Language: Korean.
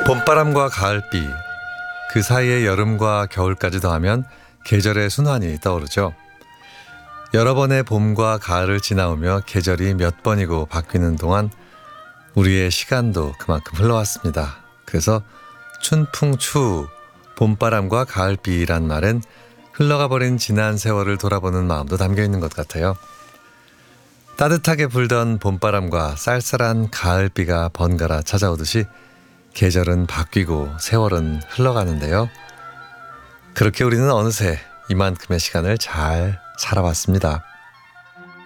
봄바람과 가을비, 그 사이에 여름과 겨울까지 더하면 계절의 순환이 떠오르죠. 여러 번의 봄과 가을을 지나오며 계절이 몇 번이고 바뀌는 동안 우리의 시간도 그만큼 흘러왔습니다. 그래서 춘풍추, 봄바람과 가을비란 말엔 흘러가 버린 지난 세월을 돌아보는 마음도 담겨 있는 것 같아요. 따뜻하게 불던 봄바람과 쌀쌀한 가을비가 번갈아 찾아오듯이 계절은 바뀌고 세월은 흘러가는데요. 그렇게 우리는 어느새 이만큼의 시간을 잘 살아왔습니다.